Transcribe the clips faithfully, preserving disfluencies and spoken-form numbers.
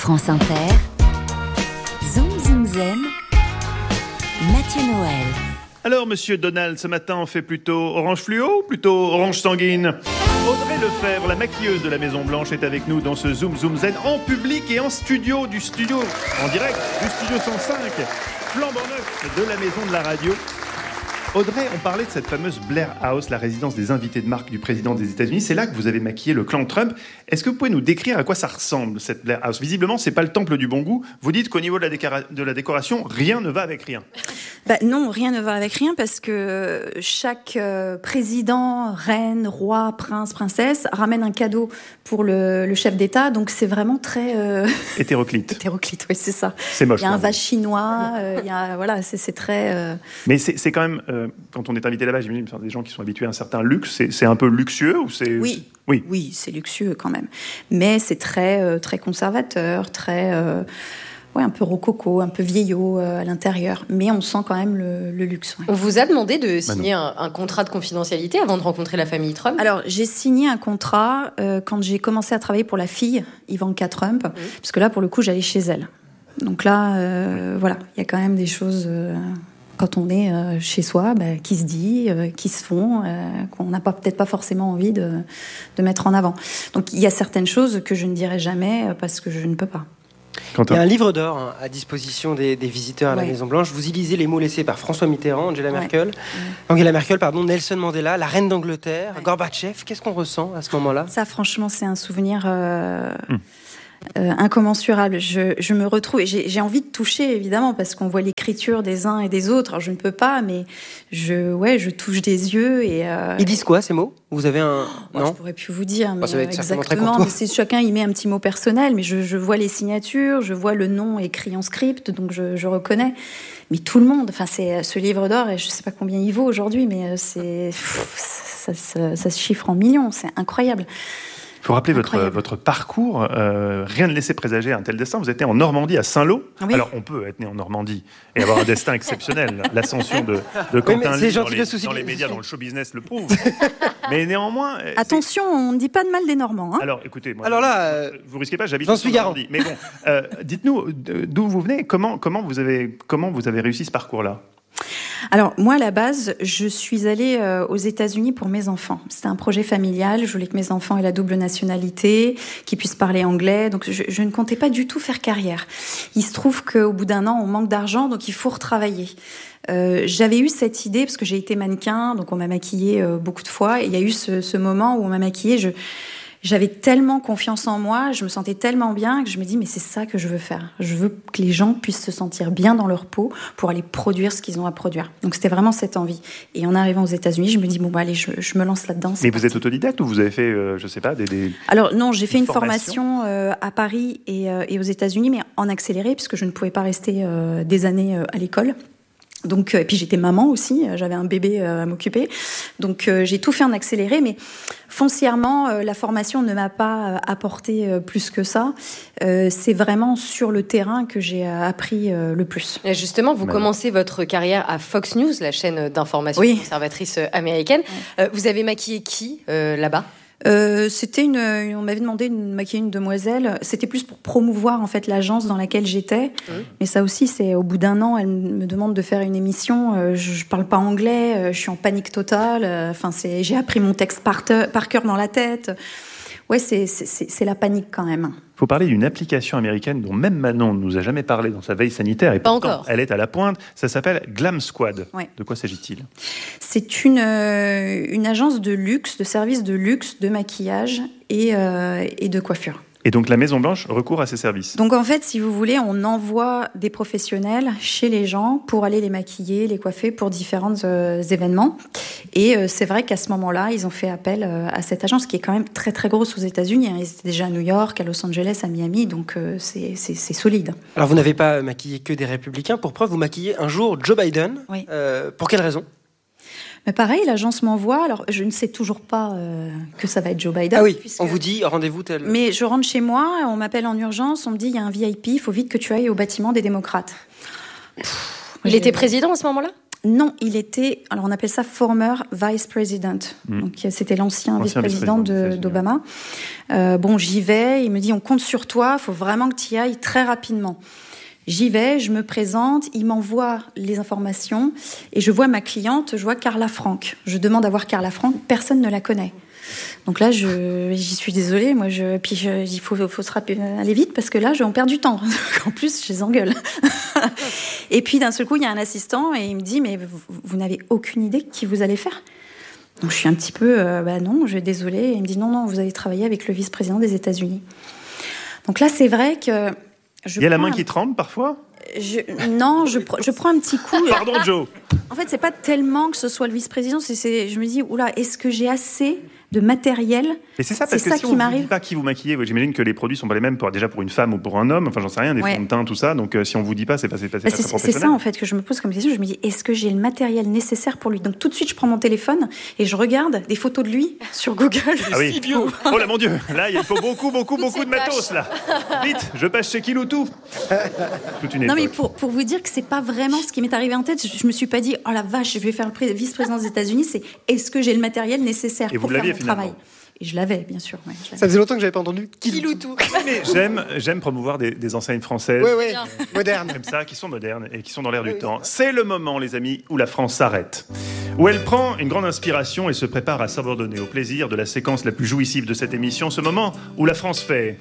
France Inter, Zoom Zoom Zen, Mathieu Noël. Alors, monsieur Donald, ce matin, on fait plutôt orange fluo ou plutôt orange sanguine ? Audrey Lefebvre, la maquilleuse de la Maison Blanche, est avec nous dans ce Zoom Zoom Zen en public et en studio, du studio, en direct, du studio cent cinq, flambant neuf de la Maison de la Radio. Audrey, on parlait de cette fameuse Blair House, la résidence des invités de marque du président des États-Unis. C'est là que vous avez maquillé le clan Trump. Est-ce que vous pouvez nous décrire à quoi ça ressemble, cette Blair House ? Visiblement, c'est pas le temple du bon goût. Vous dites qu'au niveau de la, décora- de la décoration, rien ne va avec rien. Bah non, rien ne va avec rien parce que chaque euh, président, reine, roi, prince, princesse ramène un cadeau pour le, le chef d'État. Donc c'est vraiment très... Euh... Hétéroclite. Hétéroclite, oui, c'est ça. C'est moche. Il y a un vase chinois, euh, il y a, voilà, c'est, c'est très... Euh... Mais c'est, c'est quand même... Euh, quand on est invité là-bas, j'imagine des gens qui sont habitués à un certain luxe. C'est, c'est un peu luxueux ou c'est... Oui. Oui. Oui, c'est luxueux quand même. Mais c'est très, euh, très conservateur, très... Euh... Ouais, un peu rococo, un peu vieillot euh, à l'intérieur, mais on sent quand même le, le luxe. Ouais. On vous a demandé de signer un, un contrat de confidentialité avant de rencontrer la famille Trump ? Alors, j'ai signé un contrat euh, quand j'ai commencé à travailler pour la fille, Ivanka Trump, mmh. parce que là, pour le coup, j'allais chez elle. Donc là, euh, voilà, il y a quand même des choses... Euh, quand on est euh, chez soi, bah, qui se dit, euh, qui se font, euh, qu'on n'a pas, peut-être pas forcément envie de, de mettre en avant. Donc, il y a certaines choses que je ne dirai jamais euh, parce que je ne peux pas. Il y a un livre d'or hein, à disposition des, des visiteurs à la ouais. Maison-Blanche. Vous y lisez les mots laissés par François Mitterrand, Angela ouais. Merkel, ouais. Angela Merkel, pardon, Nelson Mandela, la reine d'Angleterre, ouais. Gorbatchev. Qu'est-ce qu'on ressent à ce moment-là ? Ça, franchement, c'est un souvenir... Euh... Hum. Euh, incommensurable. Je, je me retrouve et j'ai, j'ai envie de toucher évidemment parce qu'on voit l'écriture des uns et des autres. Alors je ne peux pas, mais je, ouais, je touche des yeux et. Euh... Ils disent quoi ces mots ? Vous avez un oh, non ? Je pourrais plus vous dire, mais bah, ça va être exactement. Mais c'est chacun y met un petit mot personnel, mais je, je vois les signatures, je vois le nom écrit en script, donc je, je reconnais. Mais tout le monde, enfin c'est ce livre d'or et je sais pas combien il vaut aujourd'hui, mais c'est ça, ça, ça, ça se chiffre en millions, c'est incroyable. Il faut rappeler votre, votre parcours. Euh, rien ne laissait présager un tel destin. Vous êtes né en Normandie, à Saint-Lô. Oui. Alors, on peut être né en Normandie et avoir un destin exceptionnel. L'ascension de, de Quentin Lee dans, les, dans les médias, dans le show business le prouve. Mais néanmoins... Attention, c'est... on ne dit pas de mal des Normands. Hein. Alors, écoutez, moi, Alors là, euh, vous risquez pas, j'habite en Normandie. Mais bon, euh, dites-nous d'où vous venez, comment, comment, vous avez, comment vous avez réussi ce parcours-là ? Alors, moi, à la base, je suis allée euh, aux États-Unis pour mes enfants. C'était un projet familial. Je voulais que mes enfants aient la double nationalité, qu'ils puissent parler anglais. Donc, je, je ne comptais pas du tout faire carrière. Il se trouve qu'au bout d'un an, on manque d'argent, donc il faut retravailler. Euh, j'avais eu cette idée, parce que j'ai été mannequin, donc on m'a maquillée euh, beaucoup de fois. Et il y a eu ce, ce moment où on m'a maquillée. Je... J'avais tellement confiance en moi, je me sentais tellement bien que je me dis mais c'est ça que je veux faire. Je veux que les gens puissent se sentir bien dans leur peau pour aller produire ce qu'ils ont à produire. Donc c'était vraiment cette envie. Et en arrivant aux États-Unis, je me dis bon bah allez, je, je me lance là-dedans. Mais vous êtes autodidacte ou vous avez fait, euh, je sais pas, des, des Alors non, j'ai fait une formation, formation euh, à Paris et, euh, et aux États-Unis, mais en accéléré puisque je ne pouvais pas rester euh, des années euh, à l'école. Donc, euh, et puis j'étais maman aussi, j'avais un bébé euh, à m'occuper. Donc euh, j'ai tout fait en accéléré, mais foncièrement, euh, la formation ne m'a pas euh, apporté euh, plus que ça. Euh, c'est vraiment sur le terrain que j'ai euh, appris euh, le plus. Et justement, vous ouais. commencez votre carrière à Fox News, la chaîne d'information oui. conservatrice américaine. Ouais. Euh, vous avez maquillé qui euh, là-bas ? Euh, c'était une, on m'avait demandé de maquiller une demoiselle. C'était plus pour promouvoir en fait l'agence dans laquelle j'étais. Mmh. Mais ça aussi, c'est au bout d'un an, elle me demande de faire une émission. Euh, je, je parle pas anglais, euh, je suis en panique totale. Enfin, c'est, j'ai appris mon texte par, te, par cœur dans la tête. Ouais, c'est, c'est, c'est, c'est la panique quand même. Il faut parler d'une application américaine dont même Manon ne nous a jamais parlé dans sa veille sanitaire. Et pas pourtant, encore. Elle est à la pointe. Ça s'appelle Glam Squad. Ouais. De quoi s'agit-il ? C'est une, euh, une agence de luxe, de services de luxe, de maquillage et, euh, et de coiffure. Et donc la Maison-Blanche recourt à ces services. Donc en fait, si vous voulez, on envoie des professionnels chez les gens pour aller les maquiller, les coiffer pour différents euh, événements. Et euh, c'est vrai qu'à ce moment-là, ils ont fait appel euh, à cette agence qui est quand même très très grosse aux États-Unis. Hein. Ils étaient déjà à New York, à Los Angeles, à Miami, donc euh, c'est, c'est, c'est solide. Alors vous n'avez pas maquillé que des républicains. Pour preuve, vous maquillez un jour Joe Biden. Oui. Euh, pour quelle raison ? Mais pareil, l'agence m'envoie. Alors, je ne sais toujours pas euh, que ça va être Joe Biden. Ah oui, puisque... on vous dit rendez-vous tel. Mais je rentre chez moi, on m'appelle en urgence, on me dit il y a un V I P, il faut vite que tu ailles au bâtiment des démocrates. Pff, il était président à ce moment-là ? Non, il était, alors on appelle ça former vice president. Mmh. Donc c'était l'ancien, l'ancien vice-président, vice-président de, d'Obama. Euh, bon, j'y vais, il me dit on compte sur toi, il faut vraiment que tu y ailles très rapidement. J'y vais, je me présente, il m'envoie les informations et je vois ma cliente, je vois Carla Frank. Je demande à voir Carla Frank, personne ne la connaît. Donc là, je, j'y suis désolée. Moi, je, puis je, il faut, faut se rappeler, aller vite parce que là, je, on perd du temps. En plus, je les engueule. Et puis d'un seul coup, il y a un assistant et il me dit mais vous, vous n'avez aucune idée qui vous allez faire. Donc je suis un petit peu, euh, bah non, je suis désolée. Et il me dit non, non, vous allez travailler avec le vice-président des États-Unis. Donc là, c'est vrai que je il y a la main un... qui tremble parfois. Je, non, je, je prends un petit coup. Pardon, Joe. En fait, c'est pas tellement que ce soit le vice-président. C'est, c'est, je me dis, oula, est-ce que j'ai assez de matériel? Et c'est ça, parce c'est que ça si qui on m'arrive. ne dit pas qui vous maquillez, j'imagine que les produits sont pas les mêmes pour, déjà pour une femme ou pour un homme. Enfin, j'en sais rien, des ouais. fonds de teint, tout ça. Donc, euh, si on vous dit pas, c'est pas, c'est pas, c'est bah, pas c'est, très professionnel. C'est ça en fait que je me pose comme question. Je me dis, est-ce que j'ai le matériel nécessaire pour lui? Donc tout de suite, je prends mon téléphone et je regarde des photos de lui sur Google. Ah oui. Oh là, mon Dieu, là, il faut beaucoup, beaucoup, beaucoup de matos là. Vite, je passe chez Kiloutou. Toute une non époque. mais pour pour vous dire que c'est pas vraiment ce qui m'est arrivé en tête. Je, je me suis pas dit, oh la vache, je vais faire le vice-président des États-Unis. C'est est-ce que j'ai le matériel nécessaire et pour vous faire mon finalement. travail? Et je l'avais, bien sûr. Ouais, je l'avais. Ça faisait longtemps que j'avais pas entendu Kiloutou. Mais j'aime, j'aime promouvoir des, des enseignes françaises. Oui, oui, modernes. Comme ça, qui sont modernes et qui sont dans l'air du temps. C'est le moment, les amis, où la France s'arrête. Où elle prend une grande inspiration et se prépare à s'abandonner au plaisir de la séquence la plus jouissive de cette émission. Ce moment où la France fait...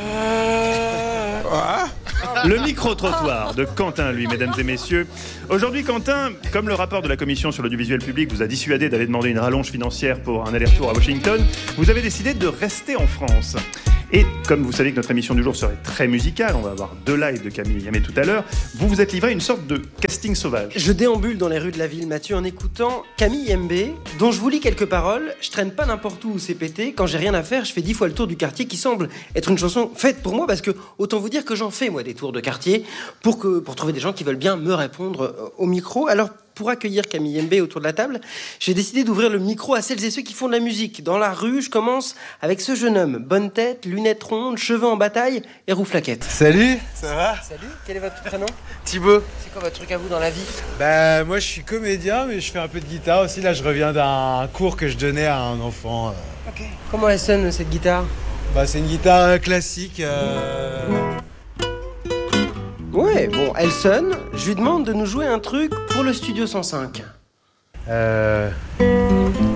Le micro-trottoir de Quentin, lui, mesdames et messieurs. Aujourd'hui, Quentin, comme le rapport de la Commission sur l'audiovisuel public vous a dissuadé d'aller demander une rallonge financière pour un aller-retour à Washington, vous avez décidé de rester en France. Et comme vous savez que notre émission du jour serait très musicale, on va avoir deux lives de Camille Yamé tout à l'heure, vous vous êtes livré à une sorte de casting sauvage. Je déambule dans les rues de la ville, Mathieu, en écoutant Camille Yamé, dont je vous lis quelques paroles. Je traîne pas n'importe où où c'est pété. Quand j'ai rien à faire, je fais dix fois le tour du quartier, qui semble être une chanson faite pour moi, parce que autant vous dire que j'en fais, moi, des tours de quartier, pour, que, pour trouver des gens qui veulent bien me répondre au micro. Alors, pour accueillir Camille Yamé autour de la table, j'ai décidé d'ouvrir le micro à celles et ceux qui font de la musique. Dans la rue, je commence avec ce jeune homme. Bonne tête, lunettes rondes, cheveux en bataille et rouflaquette. Salut, ça va? Salut, quel est votre prénom? Thibaut. C'est quoi votre truc à vous dans la vie? Bah moi je suis comédien mais je fais un peu de guitare aussi. Là je reviens d'un cours que je donnais à un enfant. Ok. Comment elle sonne cette guitare? Bah c'est une guitare classique. Euh... Ouais, bon, elle sonne. Je lui demande de nous jouer un truc pour le Studio cent cinq. Euh...